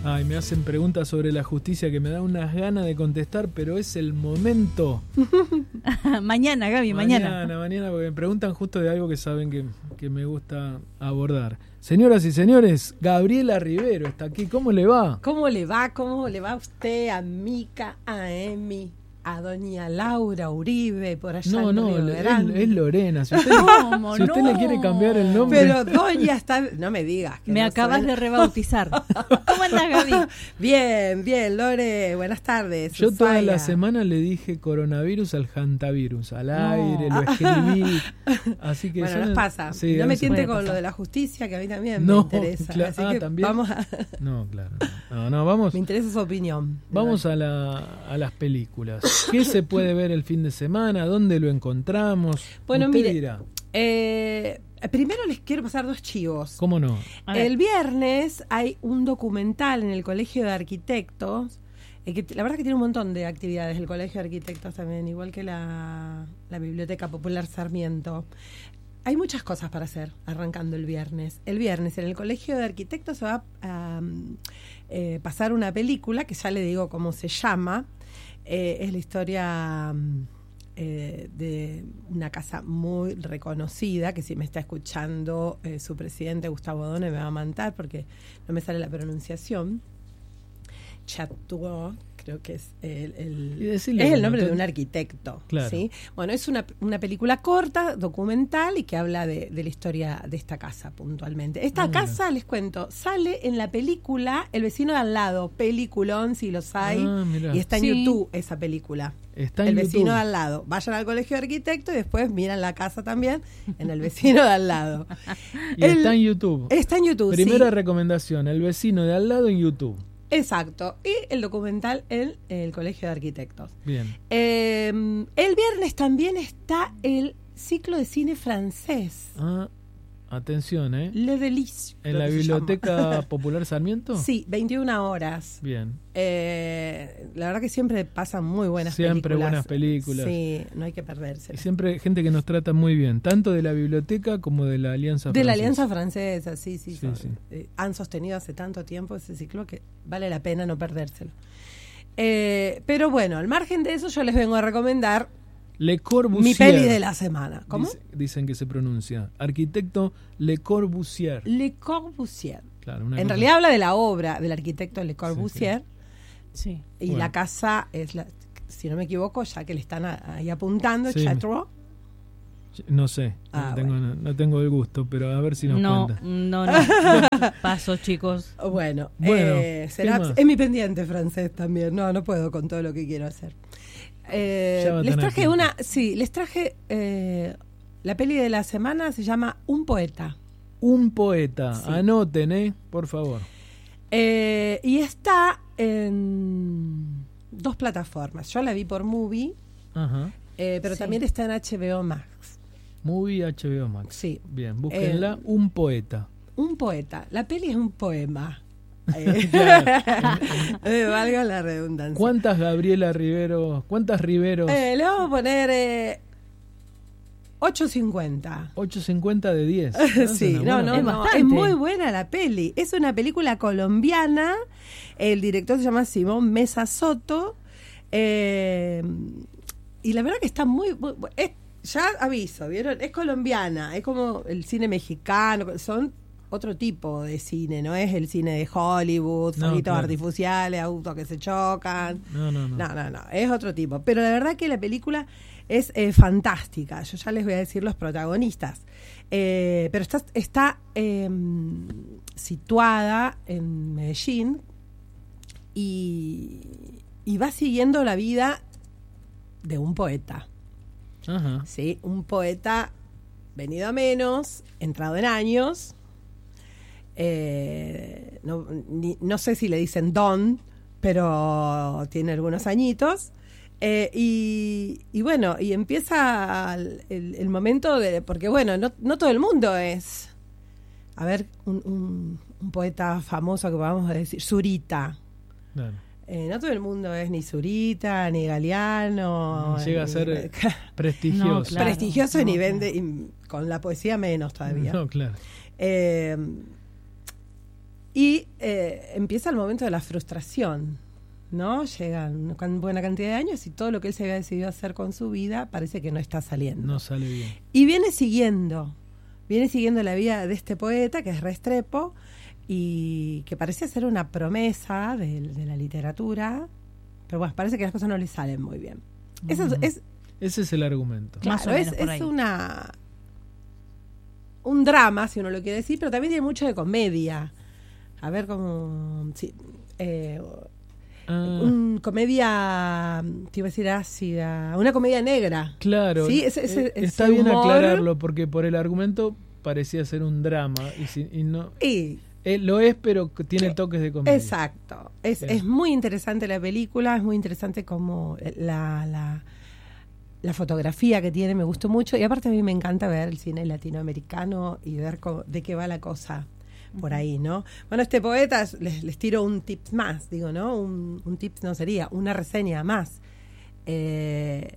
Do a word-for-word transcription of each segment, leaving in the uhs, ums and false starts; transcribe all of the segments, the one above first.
Ay, me hacen preguntas sobre la justicia que me da unas ganas de contestar, pero es el momento. Mañana, Gaby, mañana. Mañana, mañana, porque me preguntan justo de algo que saben que, que me gusta abordar. Señoras y señores, Gabriela Rivero está aquí. ¿Cómo le va? ¿Cómo le va? ¿Cómo le va a usted, a Mica, a Emi, a doña Laura Uribe, por allá No, en no, Río es, Grande? es Lorena. Si usted, ¿Cómo si usted no? le quiere cambiar el nombre. Pero doña está... No me digas. Que Me no acabas suena. de rebautizar. ¿Cómo andás, Gaby? Bien, bien, Lore, buenas tardes. Yo toda Ushuaia. la semana le dije coronavirus al jantavirus, al No. aire, lo escribí. Así que Bueno, ya- nos pasa. sí, no a me veces- tiente puede con pasar. lo de la justicia, que a mí también No, me interesa. cla- Así ah, que ¿también? vamos a... No, claro. No, no, vamos. Me interesa su opinión. Vamos a, la, a las películas. ¿Qué se puede ver el fin de semana? ¿Dónde lo encontramos? Bueno, Usted mire, dirá. Eh, primero les quiero pasar dos chivos. ¿Cómo no? A ver. El viernes hay un documental en el Colegio de Arquitectos, eh, que t- la verdad que tiene un montón de actividades el Colegio de Arquitectos también, igual que la, la Biblioteca Popular Sarmiento. Hay muchas cosas para hacer arrancando el viernes. El viernes en el Colegio de Arquitectos se va a um, eh, pasar una película, que ya le digo cómo se llama. Eh, es la historia... um, Eh, de una casa muy reconocida, que si me está escuchando eh, su presidente Gustavo Done me va a matar porque no me sale la pronunciación. Chateau, creo que es el, el- Y decirle es el que nombre no de te- un arquitecto. Claro. ¿sí? Bueno, es una, una película corta, documental, y que habla de, de la historia de esta casa puntualmente. Esta Ah, casa, les cuento, sale en la película El vecino de al lado, peliculón, si los hay, Ah, mirá. y está en Sí. YouTube esa película. Está en El YouTube. vecino de al lado. Vayan al colegio de arquitectos y después miran la casa también en el vecino de al lado. Y El- está en YouTube. Está en YouTube, Primera sí. recomendación, el vecino de al lado en YouTube. Exacto. Y el documental en el colegio de arquitectos. Bien. Eh, el viernes también está el ciclo de cine francés. Ah, atención, ¿eh? Le Delice. ¿En creo la que se Biblioteca llama. Popular Sarmiento? Sí, veintiuna horas. Bien. Eh, la verdad que siempre pasan muy buenas Siempre películas. buenas películas. Sí, no hay que perderse. Y siempre gente que nos trata muy bien, tanto de la biblioteca como de la Alianza De la Francesa. Alianza Francesa, sí, sí. Sí, son- sí. eh, han sostenido hace tanto tiempo ese ciclo que vale la pena no perdérselo. Eh, pero bueno, al margen de eso, yo les vengo a recomendar Le Corbusier. mi peli de la semana. ¿Cómo? Dice- dicen que se pronuncia. Arquitecto Le Corbusier. Le Corbusier. Claro, una En cosa- realidad habla de la obra del arquitecto Le Corbusier. Sí. Y Bueno. la casa es, la, si no me equivoco, ya que le están a- ahí apuntando, Sí. Chateau. No sé, Ah, no, tengo, no, no tengo el gusto, pero a ver si nos No, cuenta. no, no. Paso, chicos. Bueno, Bueno, eh, ¿qué será, más? es mi pendiente francés también. No, no puedo con todo lo que quiero hacer. Eh, Ya va a les tener traje tiempo. una, sí, les traje eh, la peli de la semana, se llama Un poeta. Un poeta, Sí. anoten, ¿eh? Por favor. Eh, y está en dos plataformas. Yo la vi por Movie, Ajá. eh, pero Sí. también está en H B O Max. Movie H B O Max. Sí. Bien, búsquenla. Eh, Un poeta. Un poeta. La peli es un poema. Eh, eh, valga la redundancia. ¿Cuántas Gabriela Rivero, cuántas Riveros? Eh, le vamos a poner eh, ocho cincuenta. ocho cincuenta de diez. Sí, Es no, una no, buena Es no, bastante. es muy buena la peli. Es una película colombiana. El director se llama Simón Mesa Soto. Eh, y la verdad que está muy... muy- es- ya aviso, ¿vieron? Es colombiana. Es como el cine mexicano. Son otro tipo de cine. No es el cine de Hollywood, No, fueguitos claro. artificiales, autos que se chocan. No, no, no. No, no, no, es otro tipo. Pero la verdad que la película es eh, fantástica. Yo ya les voy a decir los protagonistas. Eh, pero está, está eh, situada en Medellín y, y va siguiendo la vida de un poeta. Ajá. ¿Sí? Un poeta venido a menos, entrado en años. Eh, no, ni- no sé si le dicen don, pero tiene algunos añitos. Eh, y, y bueno, y empieza el, el- el momento de... Porque bueno, no, no todo el mundo es... A ver, un, un- un poeta famoso que vamos a decir, Zurita. Claro. Eh, no todo el mundo es ni Zurita, ni Galeano. Ni llega a ni- ser eh, prestigioso. No, claro. prestigioso no, ni claro. vende, y con la poesía menos todavía. No, claro. Eh, Y eh, empieza el momento de la frustración, ¿no? Llegan una buena cantidad de años y todo lo que él se había decidido hacer con su vida parece que no está saliendo. No sale bien. Y viene siguiendo, viene siguiendo la vida de este poeta, que es Restrepo, y que parecía ser una promesa de, de la literatura, pero bueno, parece que las cosas no le salen muy bien. Eso es, es, Ese es el argumento. Más claro, o menos es, por es ahí. una un drama, si uno lo quiere decir, pero también tiene mucho de comedia. A ver cómo... Sí, eh, Ah, un comedia, te iba a decir ácida, una comedia negra. claro. Sí, ese- ese- Eh, ese está bien humor. aclararlo porque por el argumento parecía ser un drama y, si- y no Y eh, lo es, pero que tiene toques de comedia. exacto. Es, Bien. es muy interesante la película, es muy interesante como la, la, la fotografía que tiene, me gustó mucho. Y aparte a mí me encanta ver el cine latinoamericano y ver cómo- de qué va la cosa por ahí, ¿no? Bueno, este poeta, les, les tiro un tip más, digo, ¿no? Un, un tip no sería, una reseña más. Eh,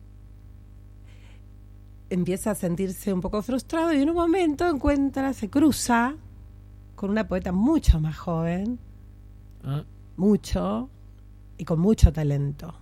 empieza a sentirse un poco frustrado y en un momento encuentra, se cruza con una poeta mucho más joven, Ah, mucho, y con mucho talento.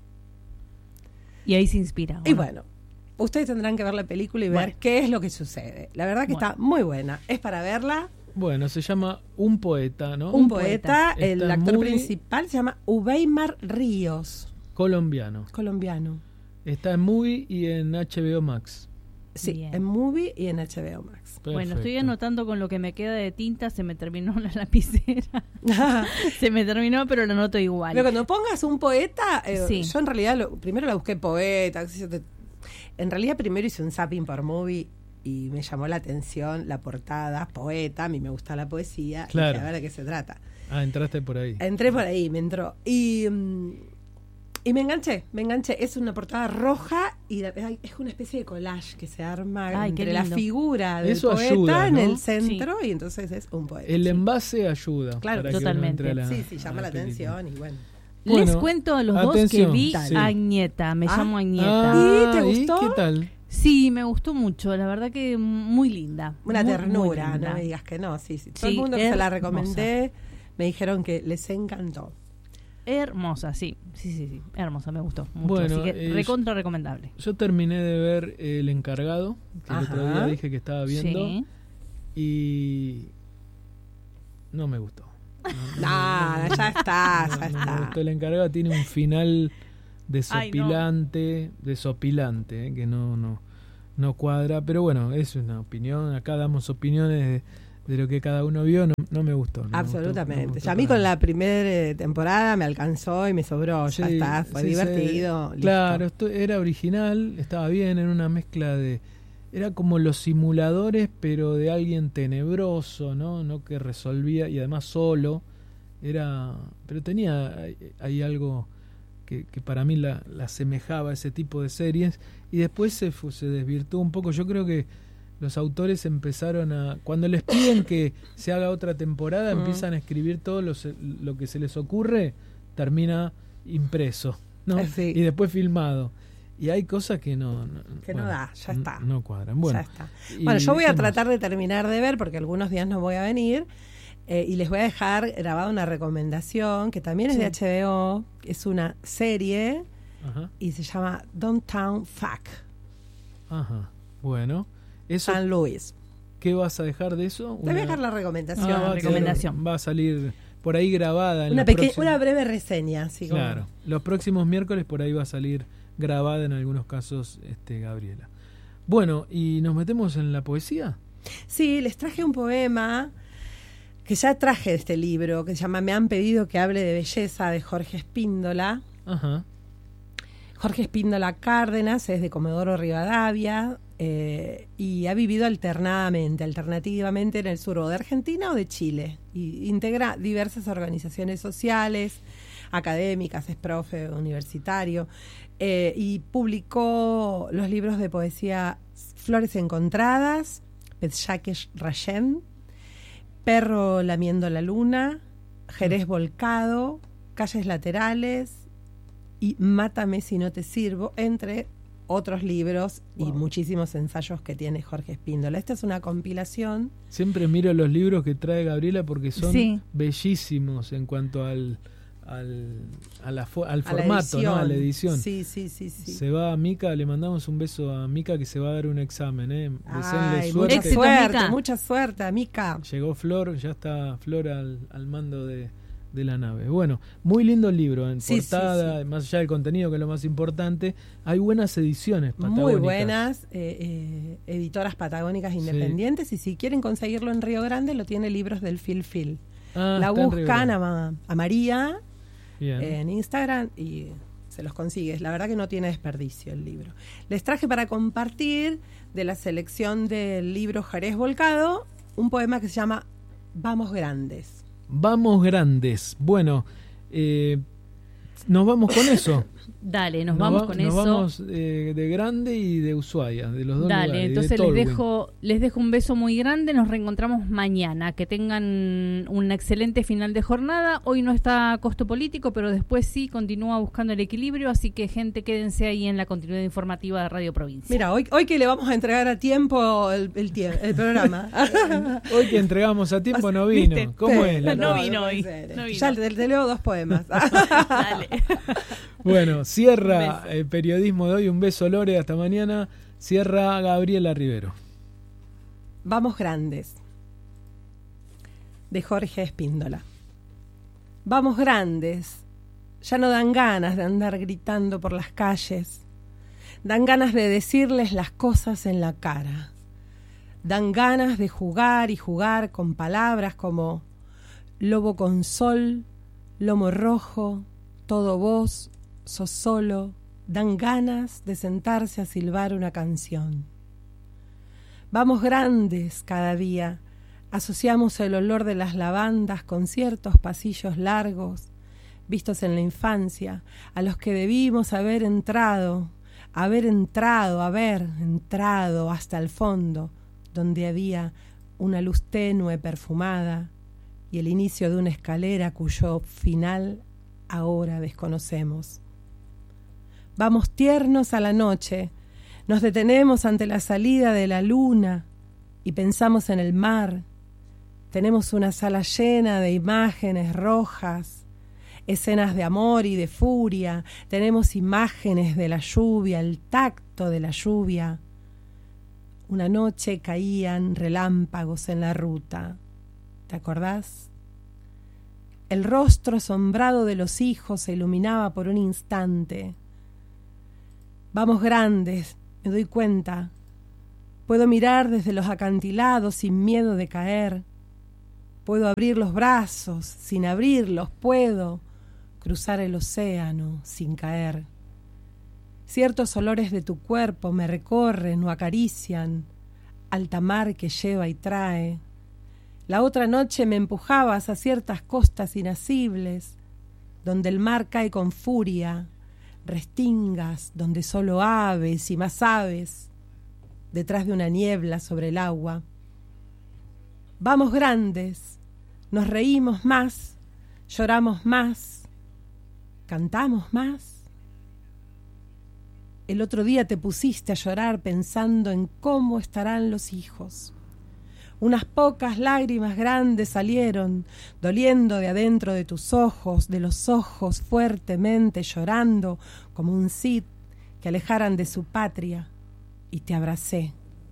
Y ahí se inspira. Y bueno, ustedes tendrán que ver la película y ver Bueno. qué es lo que sucede. La verdad que Bueno. está muy buena. Es para verla. bueno, se llama Un poeta, ¿no? Un, Un poeta, poeta. el Está actor muy- principal se llama Uweimar Ríos, Colombiano. colombiano. Está en Movie y en H B O Max. Sí, Bien. en Movie y en H B O Max. Bueno, estoy Perfecto. anotando con lo que me queda de tinta, se me terminó la lapicera. Se me terminó, pero lo anoto igual. Pero cuando pongas un poeta, eh, Sí. yo en realidad lo- primero la busqué poeta, qué sé yo, te- en realidad primero hice un zapping por Movie y me llamó la atención la portada, poeta, a mí me gusta la poesía, y Claro. dije, a ver de qué se trata. Ah, entraste por ahí. Entré por ahí, me entró. Y, mm, y me enganché, me enganché. Es una portada roja y la- hay- es una especie de collage que se arma Ay, qué entre la lindo. figura del Eso poeta ayuda, en ¿no? el centro y entonces es un poeta. El Sí. envase ayuda. Claro, para que uno totalmente. entre a la- Sí, sí, a llama la película. atención y bueno. Les Bueno, cuento a los atención, dos que vi sí. a Agneta, me Ah. llamo Agneta. Ah, ¿Y te ¿y gustó? qué tal? Sí, me gustó mucho, la verdad que muy linda. Una muy, ternura, muy linda. no me digas que no. Sí, sí. Todo Sí, el mundo que se la hermosa. recomendé me dijeron que les encantó. Hermosa, sí, sí, sí, sí, hermosa, me gustó mucho. Bueno, así que eh, recontra recomendable. Yo terminé de ver El Encargado, que el otro Ajá. día dije que estaba viendo, Sí. y no me gustó. No, no, Nah, no, ya está, no, ya no me está. gustó. El Encargado tiene un final Ay, desopilante, desopilante, eh, que no, no, no cuadra, pero bueno, es una opinión, acá damos opiniones de, de lo que cada uno vio, no, no me gustó. no me gustó, Absolutamente. no me gustó Ya a mí para con nada. la primera eh, temporada me alcanzó y me sobró. Ya Sí, está, fue sí, divertido. sí. listo. Claro, esto era original, estaba bien, era una mezcla de... Era como los simuladores, pero de alguien tenebroso, ¿no? No que resolvía, y además solo. Era... Pero tenía ahí, ahí algo que, que para mí la, la asemejaba a ese tipo de series. Y después se, fu- se desvirtuó un poco. Yo creo que los autores empezaron a... Cuando les piden que se haga otra temporada, Mm. empiezan a escribir todo lo, se- lo que se les ocurre, termina impreso, ¿no? Eh, sí. Y después filmado. Y hay cosas que no... no Que no da, ya n- está. No cuadran. Bueno, Ya está. y- Bueno, yo voy a ¿qué más? tratar de terminar de ver porque algunos días no voy a venir. eh, y les voy a dejar grabada una recomendación que también es de H B O. Es una serie Ajá, y se llama Downtown Fuck. ajá. Bueno, eso, San Luis. ¿qué vas a dejar de eso? Te voy a dejar la recomendación. Ah, va a quedar- recomendación. Va a salir por ahí grabada. En una, los peque- próximos- una breve reseña. Así como- Claro, los próximos miércoles por ahí va a salir grabada en algunos casos, este, Gabriela. Bueno, ¿y nos metemos en la poesía? Sí, les traje un poema que ya traje de este libro, que se llama Me han pedido que hable de belleza, de Jorge Espíndola. Ajá, Jorge Espíndola Cárdenas es de Comodoro Rivadavia eh, y ha vivido alternadamente, alternativamente en el sur o de Argentina o de Chile. Y integra diversas organizaciones sociales, académicas, es profe universitario, eh, y publicó los libros de poesía Flores Encontradas, Petjaques Rayen, Perro lamiendo la luna, Jerez volcado, Calles laterales y Mátame si no te sirvo, entre otros libros Wow. y muchísimos ensayos que tiene Jorge Espíndola. Esta es una compilación. Siempre miro los libros que trae Gabriela porque son Sí. bellísimos en cuanto al al, a la fo- al a la formato, ¿no? A la edición. edición. Sí, sí, sí, sí. Se va a Mica, le mandamos un beso a Mica que se va a dar un examen, ¿eh? Deseenle Ay, suerte. mucha Éxito, suerte, Mica. mucha suerte, Mica. Llegó Flor, ya está Flor al, al mando de, de la nave. Bueno, muy lindo el libro, en Sí, portada, sí, sí. más allá del contenido, que es lo más importante, hay buenas ediciones patagónicas. Muy buenas, eh, eh, editoras patagónicas Sí. independientes, y si quieren conseguirlo en Río Grande, lo tiene Libros del Fil Fil. Ah, La está en Río buscan Grande. a, Ma- a María Bien. eh, en Instagram y se los consigues. La verdad que no tiene desperdicio el libro. Les traje para compartir de la selección del libro Jerez Volcado un poema que se llama Vamos Grandes. Vamos grandes. Bueno, eh, nos vamos con eso. Dale, nos, vamos va- con nos eso. vamos eh, de Grande y de Ushuaia, de los dos Dale, lugares, y de entonces les Tolwyn. dejo, les dejo un beso muy grande. Nos reencontramos mañana. Que tengan un excelente final de jornada. Hoy no está a costo político, pero después sí continúa buscando el equilibrio. Así que, gente, quédense ahí en la continuidad informativa de Radio Provincia. Mira, hoy, hoy que le vamos a entregar a tiempo el, el, tie- el programa. Hoy que entregamos a tiempo no vino. ¿Viste? ¿Cómo Sí, es? la No cosa? vino puede hoy, ser. no vino. Ya te, te leo dos poemas. Dale. Bueno, cierra Un beso. el periodismo de hoy. Un beso, Lore, hasta mañana. Cierra Gabriela Rivero. Vamos Grandes, de Jorge Espíndola. Vamos grandes, ya no dan ganas de andar gritando por las calles. Dan ganas de decirles las cosas en la cara. Dan ganas de jugar y jugar con palabras como lobo con sol, lomo rojo, todo vos, sos solo. Dan ganas de sentarse a silbar una canción. Vamos grandes cada día, asociamos el olor de las lavandas con ciertos pasillos largos, vistos en la infancia, a los que debimos haber entrado, haber entrado, haber entrado hasta el fondo, donde había una luz tenue perfumada y el inicio de una escalera cuyo final ahora desconocemos. Vamos tiernos a la noche, nos detenemos ante la salida de la luna y pensamos en el mar. Tenemos una sala llena de imágenes rojas, escenas de amor y de furia. Tenemos imágenes de la lluvia, el tacto de la lluvia. Una noche caían relámpagos en la ruta. ¿Te acordás? El rostro asombrado de los hijos se iluminaba por un instante. Vamos grandes, me doy cuenta. Puedo mirar desde los acantilados sin miedo de caer. Puedo abrir los brazos sin abrirlos. Puedo cruzar el océano sin caer. Ciertos olores de tu cuerpo me recorren o acarician. Alta mar que lleva y trae. La otra noche me empujabas a ciertas costas inacibles, donde el mar cae con furia. Restingas donde solo aves y más aves, detrás de una niebla sobre el agua. Vamos grandes, nos reímos más, lloramos más, cantamos más. El otro día te pusiste a llorar pensando en cómo estarán los hijos. Unas pocas lágrimas grandes salieron, doliendo de adentro de tus ojos, de los ojos fuertemente llorando, como un Cid que alejaran de su patria, y te abracé.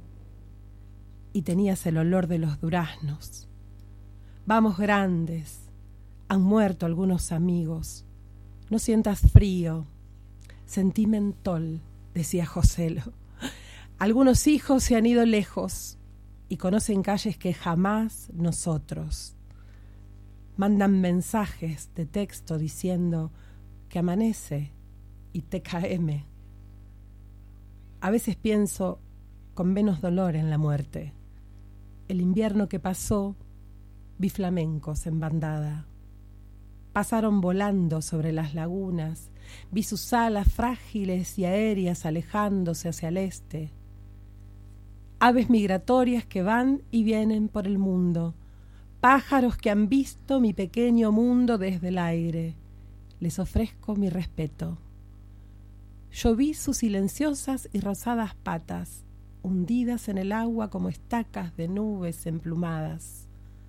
Y tenías el olor de los duraznos. Vamos grandes, han muerto algunos amigos. No sientas frío, sentí mentol, decía Joselo. Algunos hijos se han ido lejos y conocen calles que jamás nosotros. Mandan mensajes de texto diciendo que amanece y T K M. A veces pienso con menos dolor en la muerte. El invierno que pasó, vi flamencos en bandada. Pasaron volando sobre las lagunas, vi sus alas frágiles y aéreas alejándose hacia el este. Aves migratorias que van y vienen por el mundo, pájaros que han visto mi pequeño mundo desde el aire. Les ofrezco mi respeto. Yo vi sus silenciosas y rosadas patas, hundidas en el agua como estacas de nubes emplumadas.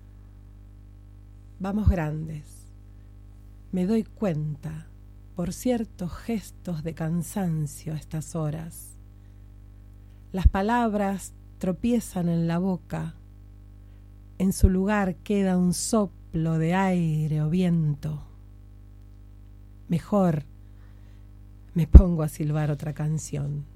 Vamos grandes. Me doy cuenta, por ciertos gestos de cansancio a estas horas. Las palabras tropiezan en la boca. En su lugar queda un soplo de aire o viento. Mejor me pongo a silbar otra canción.